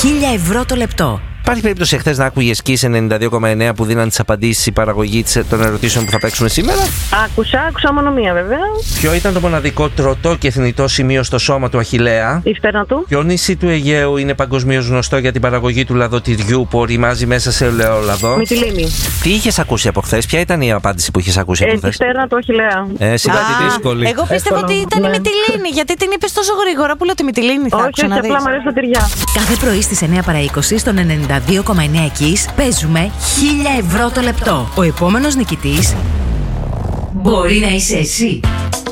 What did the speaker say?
1.000 ευρώ το λεπτό. Υπάρχει περίπτωση εχθές να άκουγες Kiss 92,9 που δίναν τις απαντήσεις η παραγωγή των ερωτήσεων που θα παίξουμε σήμερα? Άκουσα μόνο μία βέβαια. Ποιο ήταν το μοναδικό τροτό και θνητό σημείο στο σώμα του Αχιλλέα? Η στέρνα του. Ποιο νησί του Αιγαίου είναι παγκοσμίως γνωστό για την παραγωγή του λαδοτυριού που οριμάζει μέσα σε ελαιόλαδο? Μυτιλήνη. Τι είχες ακούσει από χθες? Ποια ήταν η απάντηση που είχες ακούσει από χθες? Τη στέρνα του Αχιλλέα. Σιγά τη δύσκολη. Εγώ πίστευα ότι ήταν η Μυτιλήνη. Γιατί την είπες τόσο γρήγορα που λέω τη Μυτιλήνη θα άκουσα να δεις. Απλά μου αρέσει τα τυριά. Κάθε πρωί στις 9 παρά 20 στον 92,9 Kiss παίζουμε 1.000 ευρώ το λεπτό. Ο επόμενος νικητής μπορεί να είσαι εσύ.